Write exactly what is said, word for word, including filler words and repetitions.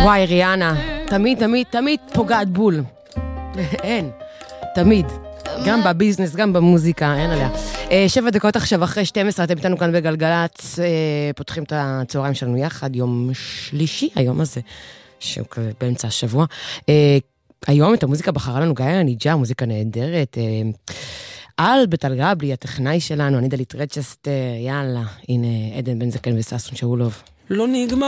וואי, ריאנה, תמיד, תמיד, תמיד פוגעת בול. אין, תמיד. גם בביזנס, גם במוזיקה, אין עליה. שבע דקות עכשיו אחרי שתים עשרה, אתם איתנו כאן בגלגלץ, פותחים את הצהריים שלנו יחד, יום שלישי, היום הזה, שהוא כזה באמצע השבוע. היום את המוזיקה בחרה לנו גיא הניג'ה, מוזיקה נהדרת. אלברט אלגבלי, הטכנאי שלנו, אני דלית רצ'סטר, יאללה, הנה עדן בן זקן וססון שאולוב. לא נגמר.